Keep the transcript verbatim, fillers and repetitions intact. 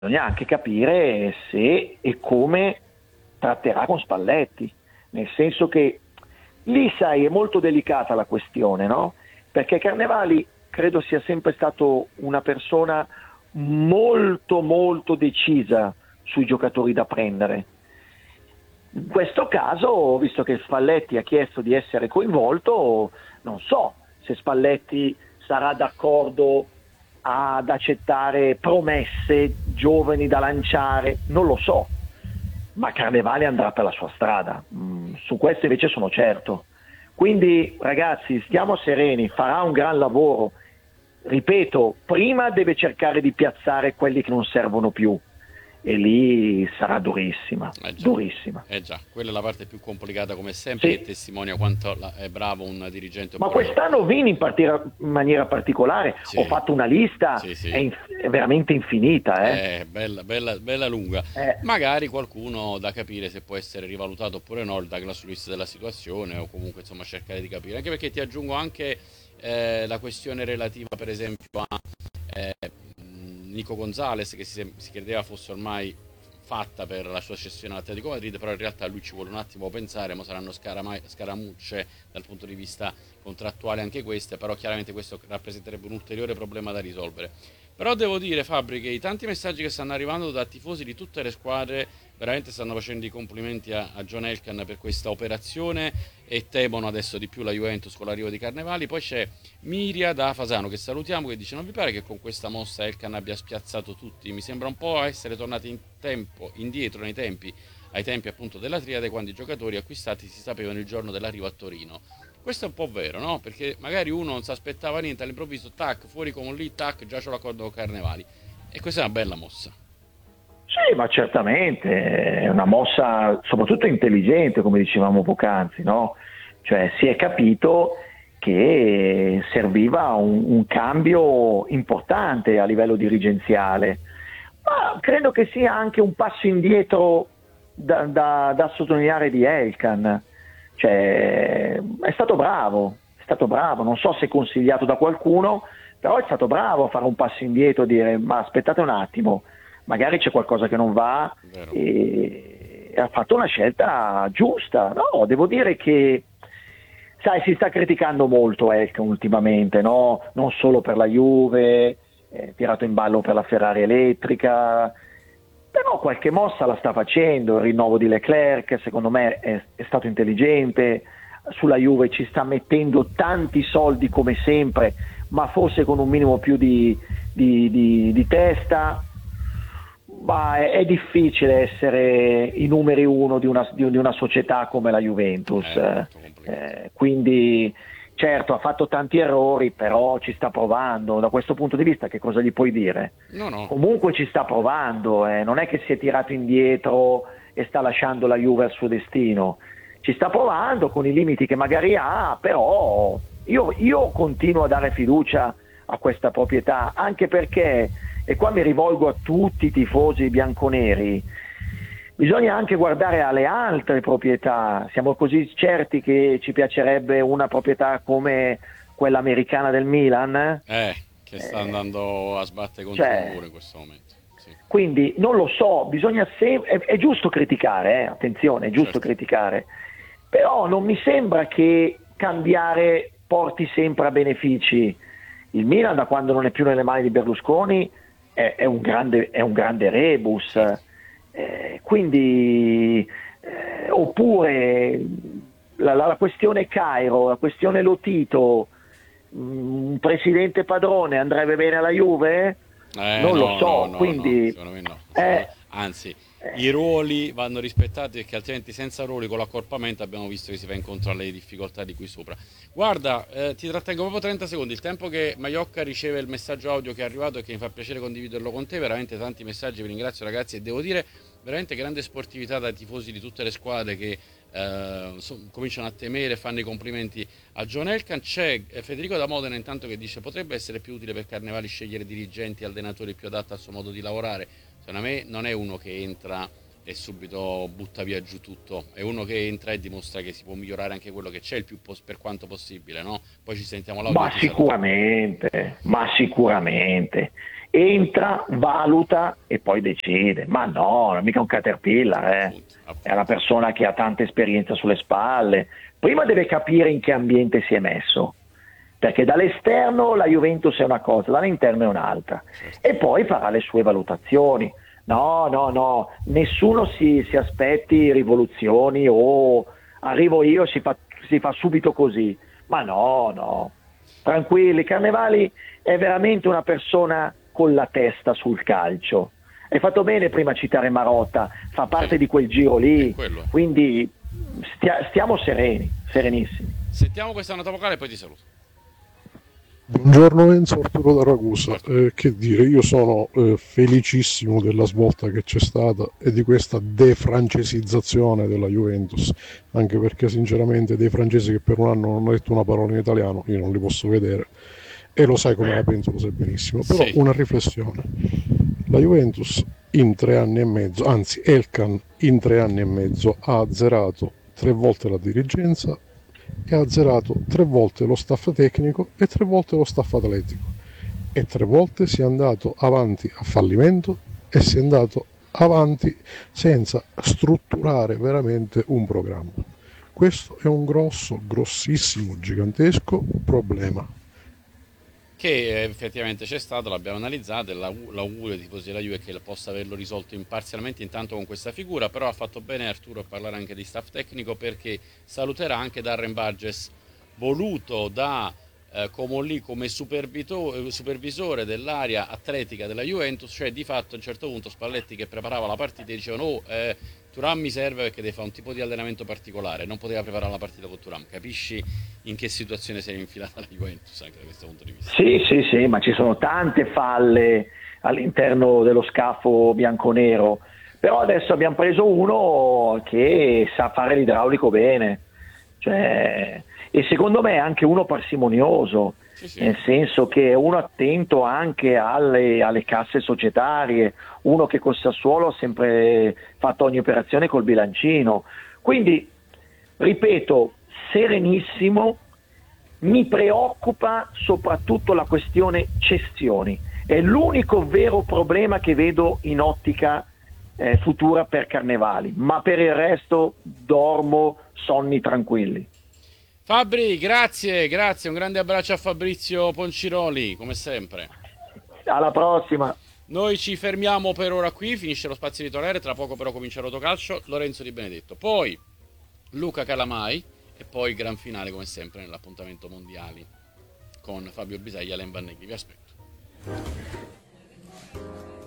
bisogna anche capire se e come tratterà con Spalletti, nel senso che lì, sai, è molto delicata la questione, no? Perché Carnevali credo sia sempre stato una persona molto molto decisa sui giocatori da prendere. In questo caso, visto che Spalletti ha chiesto di essere coinvolto, non so se Spalletti sarà d'accordo ad accettare promesse giovani da lanciare, non lo so, ma Carnevali andrà per la sua strada, mm, su questo invece sono certo. Quindi ragazzi, stiamo sereni, farà un gran lavoro, ripeto, prima deve cercare di piazzare quelli che non servono più, e lì sarà durissima, Eh già, durissima. eh già, quella è la parte più complicata come sempre, Sì. che testimonia quanto la- è bravo un dirigente Ma operoso. quest'anno Vini in, partira- in maniera particolare, Sì. ho fatto una lista, Sì, sì. È, inf- è veramente infinita. Eh? Eh, bella, bella, bella lunga. Eh, Magari qualcuno da capire se può essere rivalutato oppure no, il Douglas Luiz della situazione, o comunque insomma cercare di capire. Anche perché ti aggiungo anche eh, la questione relativa per esempio a eh, Nico Gonzalez, che si, si credeva fosse ormai fatta per la sua cessione all'Atletico Madrid, però in realtà lui ci vuole un attimo pensare, ma saranno scarama- scaramucce dal punto di vista contrattuale anche queste, però chiaramente questo rappresenterebbe un ulteriore problema da risolvere. Però devo dire, Fabri, che i tanti messaggi che stanno arrivando da tifosi di tutte le squadre veramente stanno facendo i complimenti a, a John Elkann per questa operazione, e temono adesso di più la Juventus con l'arrivo di Carnevali. Poi c'è Miria da Fasano, che salutiamo, che dice: non vi pare che con questa mossa Elkann abbia spiazzato tutti? Mi sembra un po' essere tornati in tempo, indietro nei tempi, ai tempi appunto della triade, quando i giocatori acquistati si sapevano il giorno dell'arrivo a Torino. Questo è un po' vero, no? Perché magari uno non si aspettava niente, all'improvviso, tac, fuori come lì, tac, già c'è l'accordo con Carnevali. E questa è una bella mossa. sì, ma certamente è una mossa soprattutto intelligente, come dicevamo poc'anzi, no? Cioè si è capito che serviva un, un cambio importante a livello dirigenziale, ma credo che sia anche un passo indietro da, da- da sottolineare di Elkann. Cioè, è stato bravo, è stato bravo, non so se consigliato da qualcuno, però è stato bravo a fare un passo indietro e dire: ma aspettate un attimo, magari c'è qualcosa che non va, Vero. e ha fatto una scelta giusta. No, devo dire che, sai, si sta criticando molto Elkann ultimamente, no? Non solo per la Juve, eh, tirato in ballo per la Ferrari elettrica, però qualche mossa la sta facendo. Il rinnovo di Leclerc secondo me è, è stato intelligente, sulla Juve ci sta mettendo tanti soldi come sempre, ma forse con un minimo più di, di- di- di testa. Ma è, è difficile essere i numeri uno di una, di, di una società come la Juventus, È molto complicato. eh, quindi certo ha fatto tanti errori, però ci sta provando. Da questo punto di vista che cosa gli puoi dire? No, no. Comunque ci sta provando, eh, non è che si è tirato indietro e sta lasciando la Juve al suo destino, ci sta provando con i limiti che magari ha, però io, io continuo a dare fiducia a questa proprietà, anche perché, e qua mi rivolgo a tutti i tifosi bianconeri, bisogna anche guardare alle altre proprietà. Siamo così certi che ci piacerebbe una proprietà come quella americana del Milan? Eh, che sta Eh, andando a sbattere contro cioè, il muro in questo momento. Sì, quindi non lo so, bisogna sem- è, è giusto criticare, eh, attenzione, è giusto certo. criticare, però non mi sembra che cambiare porti sempre a benefici. Il Milan, da quando non è più nelle mani di Berlusconi, è, è un grande, è un grande rebus. Eh, quindi, eh, oppure la, la- la questione Cairo, la questione Lotito, mh, un presidente padrone andrebbe bene alla Juve? Eh, Non lo no, so, no, no, no, quindi secondo me no. eh, Anzi, i eh, ruoli vanno rispettati, perché altrimenti senza ruoli con l'accorpamento abbiamo visto che si va incontro alle difficoltà di qui sopra. Guarda, eh, ti trattengo proprio trenta secondi, il tempo che Maiocca riceve il messaggio audio che è arrivato e che mi fa piacere condividerlo con te, veramente tanti messaggi, vi ringrazio ragazzi, e devo dire veramente grande sportività dai tifosi di tutte le squadre che eh, so- cominciano a temere, fanno i complimenti a John Elkann. C'è eh, Federico da Modena intanto che dice: potrebbe essere più utile per Carnevali scegliere dirigenti e allenatori più adatti al suo modo di lavorare. Secondo me non è uno che entra e subito butta via giù tutto. È uno che entra e dimostra che si può migliorare anche quello che c'è il più pos- per quanto possibile, no? Poi ci sentiamo l'audio Ma e ti saluto. sicuramente, ma sicuramente. Entra, valuta e poi decide. Ma no, non è mica un caterpillar, eh. Appunto, appunto. È una persona che ha tanta esperienza sulle spalle. Prima deve capire in che ambiente si è messo, perché dall'esterno la Juventus è una cosa, dall'interno è un'altra. Certo. E poi farà le sue valutazioni. No, no, no, nessuno si, si aspetti rivoluzioni o arrivo io e si fa, si fa subito così. Ma no, no, tranquilli. Carnevali è veramente una persona con la testa sul calcio. Hai fatto bene prima a citare Marotta, fa parte Eh, di quel giro è lì, quello. quindi stia- stiamo sereni, serenissimi. Sentiamo questa nota vocale e poi ti saluto. Buongiorno Enzo, Arturo da Ragusa. Certo. Eh, che dire, io sono eh, felicissimo della svolta che c'è stata e di questa defrancesizzazione della Juventus, anche perché sinceramente dei francesi che per un anno non hanno detto una parola in italiano io non li posso vedere, e lo sai come la penso, lo sai benissimo. Però Sì. una riflessione: la Juventus in tre anni e mezzo, anzi Elkan in tre anni e mezzo ha azzerato tre volte la dirigenza e ha azzerato tre volte lo staff tecnico e tre volte lo staff atletico, e tre volte si è andato avanti a fallimento e si è andato avanti senza strutturare veramente un programma. Questo è un grosso, grossissimo, gigantesco problema. Che effettivamente c'è stato, l'abbiamo analizzato, e l'au- l'augurio dei tifosi della Juve è che possa averlo risolto imparzialmente intanto con questa figura. Però ha fatto bene Arturo a parlare anche di staff tecnico, perché saluterà anche Darren Burgess, voluto da eh, Comolli come supervito- eh, supervisore dell'area atletica della Juventus. Cioè di fatto a un certo punto Spalletti, che preparava la partita, dicevano oh, eh, Thuram mi serve perché deve fare un tipo di allenamento particolare, non poteva preparare la partita con Thuram. Capisci in che situazione si è infilata la Juventus anche da questo punto di vista? Sì, sì, sì, ma ci sono tante falle all'interno dello scafo bianconero, però adesso abbiamo preso uno che sa fare l'idraulico bene, cioè, e secondo me è anche uno parsimonioso, Sì, sì. nel senso che è uno attento anche alle, alle casse societarie, uno che col Sassuolo ha sempre fatto ogni operazione col bilancino, quindi ripeto, serenissimo. Mi preoccupa soprattutto la questione cessioni, è l'unico vero problema che vedo in ottica eh, futura per Carnevali, ma per il resto dormo sonni tranquilli. Fabri, grazie, grazie, un grande abbraccio a Fabrizio Ponciroli, come sempre. Alla prossima. Noi ci fermiamo per ora qui, finisce lo spazio editoriale, tra poco però comincia Rotocalcio, Lorenzo Di Benedetto, poi Luca Calamai e poi gran finale come sempre nell'appuntamento mondiali con Fabio Bisaglia e Alen Vanneghi. Vi aspetto.